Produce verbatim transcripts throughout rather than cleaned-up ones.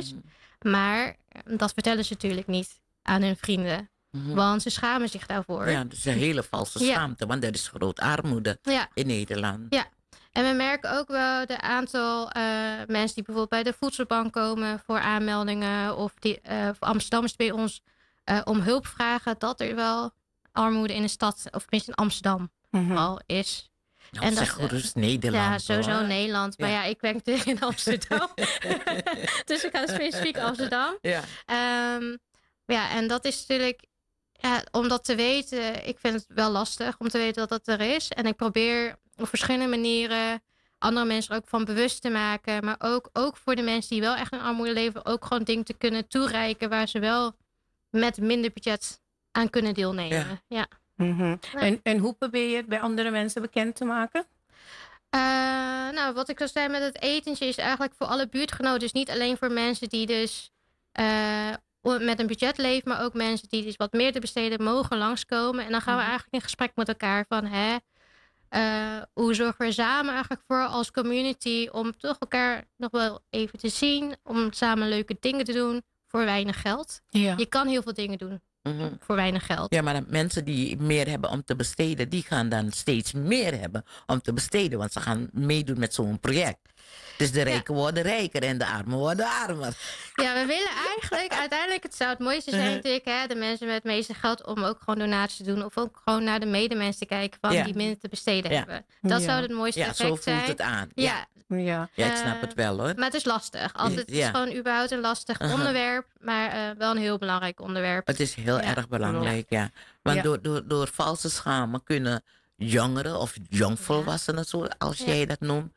is. Mm-hmm. Maar dat vertellen ze natuurlijk niet aan hun vrienden. Mm-hmm. Want ze schamen zich daarvoor. Ja, dat is een hele valse schaamte. Ja. Want er is groot armoede ja. in Nederland. Ja. En we merken ook wel de aantal uh, mensen die bijvoorbeeld bij de voedselbank komen voor aanmeldingen. Of die uh, Amsterdammers bij ons uh, om hulp vragen. Dat er wel armoede in de stad, of tenminste in Amsterdam, mm-hmm. al is. Nou, en zeg gerust Nederland. Ja, sowieso hoor. Nederland. Maar ja, ja ik werk natuurlijk in Amsterdam. Dus ik ga specifiek Amsterdam. Ja. Um, ja, en dat is natuurlijk... Ja, om dat te weten, ik vind het wel lastig om te weten dat dat er is. En ik probeer op verschillende manieren andere mensen er ook van bewust te maken. Maar ook, ook voor de mensen die wel echt in armoede leven, ook gewoon dingen te kunnen toereiken waar ze wel met minder budget aan kunnen deelnemen. Ja. Ja. Mm-hmm. Ja. En, en hoe probeer je het bij andere mensen bekend te maken? Uh, nou, wat ik al zei met het etentje is eigenlijk voor alle buurtgenoten. Dus niet alleen voor mensen die dus uh, met een budget leven, maar ook mensen die dus wat meer te besteden mogen langskomen. En dan gaan we eigenlijk in gesprek met elkaar van, hè, uh, hoe zorgen we samen eigenlijk voor als community om toch elkaar nog wel even te zien, om samen leuke dingen te doen voor weinig geld. Ja. Je kan heel veel dingen doen. Mm-hmm. Voor weinig geld. Ja, maar de mensen die meer hebben om te besteden, die gaan dan steeds meer hebben om te besteden. Want ze gaan meedoen met zo'n project. Dus de rijken ja. worden rijker en de armen worden armer. Ja, we willen eigenlijk, uiteindelijk, het zou het mooiste zijn uh-huh. natuurlijk, hè, de mensen met het meeste geld om ook gewoon donaties te doen. Of ook gewoon naar de medemensen te kijken van ja. die minder te besteden ja. hebben. Dat ja. zou het mooiste ja, effect zijn. Ja, zo voelt het aan. Ja. Ja. Ja. ja, ik snap het wel hoor. Maar het is lastig. Altijd, het is ja. gewoon überhaupt een lastig uh-huh. onderwerp. Maar uh, wel een heel belangrijk onderwerp. Het is heel ja. erg belangrijk, ja. Want ja. door, door, door valse schamen kunnen jongeren of jongvolwassenen, zo, als ja. jij dat noemt,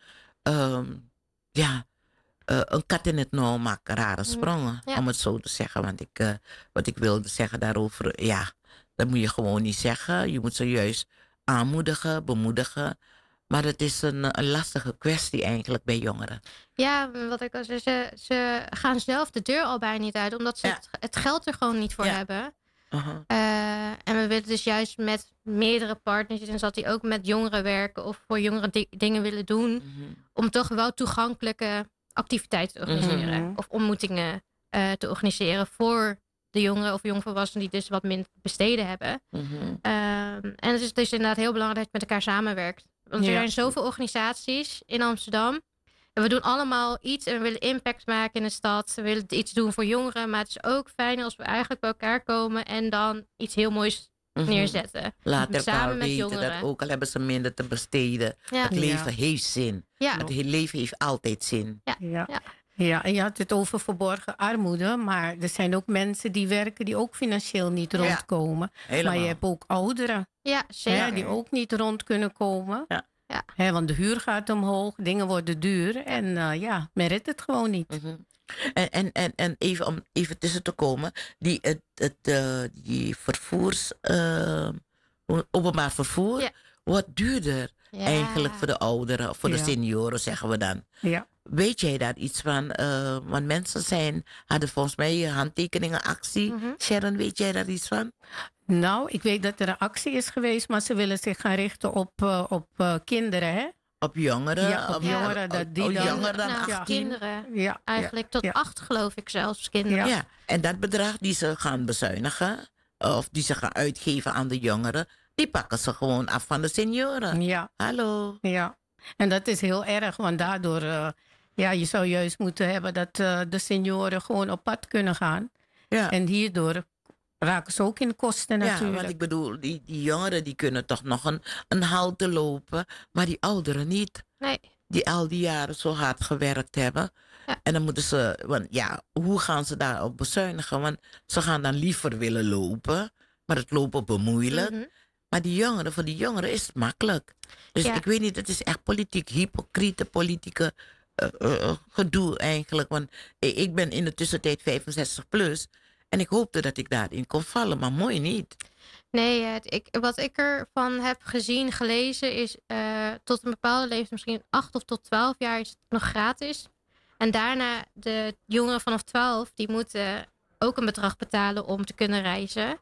um, ja, uh, een kat in het nauw maken, rare sprongen. Ja. Om het zo te zeggen. Want ik, uh, wat ik wilde zeggen daarover, ja, dat moet je gewoon niet zeggen. Je moet ze juist aanmoedigen, bemoedigen. Maar het is een, een lastige kwestie eigenlijk bij jongeren. Ja, wat ik al zei, ze, ze gaan zelf de deur al bijna niet uit. Omdat ze ja. het, het geld er gewoon niet voor ja. hebben. Uh-huh. Uh, en we willen dus juist met meerdere partners, en zodat die ook met jongeren werken of voor jongeren di- dingen willen doen. Mm-hmm. Om toch wel toegankelijke activiteiten te organiseren. Mm-hmm. Of ontmoetingen uh, te organiseren voor de jongeren of jongvolwassenen die dus wat minder besteden hebben. Mm-hmm. Uh, en het is dus inderdaad heel belangrijk dat je met elkaar samenwerkt. Want er ja. zijn zoveel organisaties in Amsterdam. En we doen allemaal iets en we willen impact maken in de stad. We willen iets doen voor jongeren. Maar het is ook fijn als we eigenlijk bij elkaar komen en dan iets heel moois mm-hmm. neerzetten. Laat elkaar weten jongeren. Dat ook al hebben ze minder te besteden. Ja. Het leven ja. heeft zin. Ja. Het leven heeft altijd zin. Ja. Ja. Ja. Ja, en je had het over verborgen armoede. Maar er zijn ook mensen die werken die ook financieel niet rondkomen. Ja, maar je hebt ook ouderen ja, zeker. Hè, die ook niet rond kunnen komen. Ja. Ja. Hè, want de huur gaat omhoog, dingen worden duur. En uh, ja, men redt het gewoon niet. Mm-hmm. En, en, en, en even om even tussen te komen. Die, het, het, uh, die vervoers, uh, openbaar vervoer ja. wordt duurder. Ja. Eigenlijk voor de ouderen, voor ja. de senioren zeggen we dan. Ja. Weet jij daar iets van? Uh, want mensen zijn, hadden volgens mij handtekeningenactie. Mm-hmm. Sharon, weet jij daar iets van? Nou, ik weet dat er een actie is geweest, maar ze willen zich gaan richten op, uh, op uh, kinderen, hè? Op jongeren? Ja, op ja. jongeren. Dat die oh, dan, jonger dan nou, achttien? Kinderen. Ja. Eigenlijk tot ja. acht geloof ik zelfs, kinderen. Ja. ja, en dat bedrag die ze gaan bezuinigen, of die ze gaan uitgeven aan de jongeren, die pakken ze gewoon af van de senioren. Ja. Hallo. Ja, en dat is heel erg, want daardoor, uh, ja, je zou juist moeten hebben dat uh, de senioren gewoon op pad kunnen gaan. Ja. En hierdoor raken ze ook in de kosten natuurlijk. Ja, want ik bedoel, die, die jongeren die kunnen toch nog een, een halte lopen, maar die ouderen niet. Nee. Die al die jaren zo hard gewerkt hebben. Ja. En dan moeten ze, want ja, hoe gaan ze daarop bezuinigen? Want ze gaan dan liever willen lopen, maar het lopen bemoeilijk. Mm-hmm. Maar die jongeren, voor die jongeren is het makkelijk. Dus ja. ik weet niet, het is echt politiek, hypocriete politieke uh, uh, gedoe eigenlijk. Want ik ben in de tussentijd vijfenzestig plus en ik hoopte dat ik daarin kon vallen, maar mooi niet. Nee, het, ik, wat ik ervan heb gezien, gelezen is uh, tot een bepaalde leeftijd, misschien acht of tot twaalf jaar is het nog gratis. En daarna de jongeren vanaf twaalf, die moeten ook een bedrag betalen om te kunnen reizen.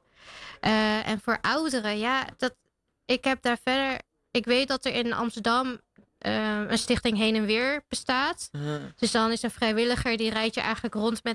Uh, en voor ouderen, ja, dat, ik heb daar verder, ik weet dat er in Amsterdam uh, een stichting Heen en Weer bestaat. Uh-huh. Dus dan is een vrijwilliger die rijdt je eigenlijk rond met